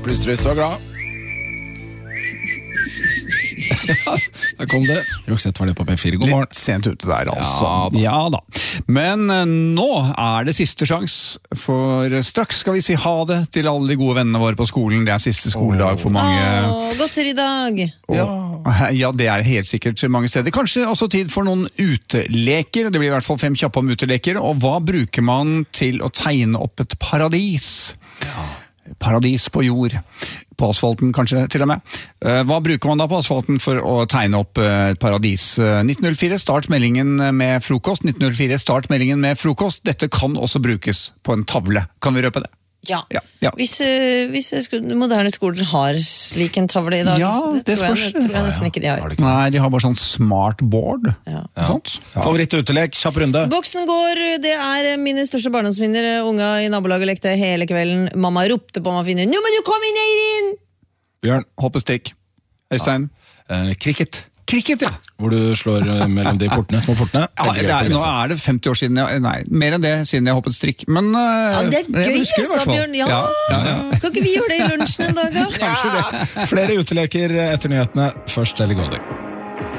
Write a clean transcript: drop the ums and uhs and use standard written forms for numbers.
Hvis du var glad. Der kom det. Roxette var det på P4. God morgen. Litt sent ute der, altså. Ja da. Men nå det siste sjans, for straks skal vi si ha det til alle de gode vennene våre på skolen. Det siste skoledag for mange. Godteri dag. Ja, det helt sikkert mange steder. Kanskje også tid for noen uteleker. Det blir i hvert fall 5 kjappe om uteleker. Og hva bruker man til å tegne opp et paradis? Paradis på jord. På asfalten kanskje til og med. Hva bruker man da på asfalten for å tegne opp et paradis? 1904, start meldingen med frokost. 1904, start meldingen med frokost. Dette kan også brukes på en tavle. Kan vi røpe det? Ja. Ja. Hvis moderne skoler har slik en tavle i dag, det tror jeg nesten ikke de har. Nei, de har bare sånn smart board. Favorittutelek, kjapp runde. Boksen går, det mine største barndomsminner. Unga i nabolaget lekte hele kvelden. Mamma ropte på meg, nå må du komme inn! Bjørn. Hoppestrikk. Øystein. Cricket. Cricket, ja. Hvor du slår mellom de portene, små portene. Nå det 50 år siden, nei, mer enn det siden jeg hoppet strikk. Men det gøy, altså, Bjørn. Ja. Kan ikke vi gjøre det i lunsjen en dag, da? Kanskje det. Flere uteleker etter nyhetene. Først Ellie Goulding.